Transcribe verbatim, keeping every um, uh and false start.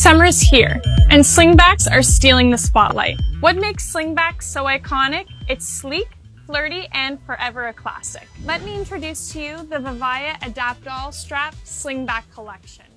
Summer's here, and slingbacks are stealing the spotlight. What makes slingbacks so iconic? It's sleek, flirty, and forever a classic. Let me introduce to you the Vivaia Adapt All Strap Slingback Collection.